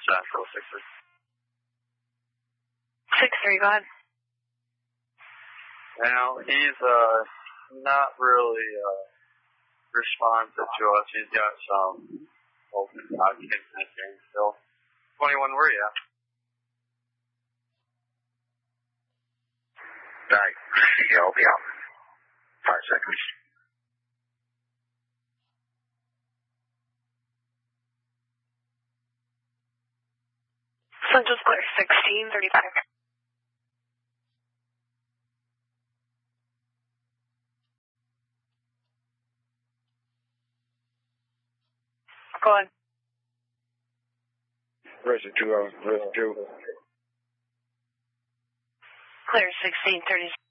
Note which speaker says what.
Speaker 1: Central 6-3.
Speaker 2: 6-3, go ahead.
Speaker 1: Now, he's not really responsive to us. He's got some open kicks in his game still. 21, where are you at?
Speaker 3: Right. Yeah, I'll be out. 5 seconds.
Speaker 2: Central's clear, 1635. Go ahead.
Speaker 3: Residue.
Speaker 2: Clear, 1636.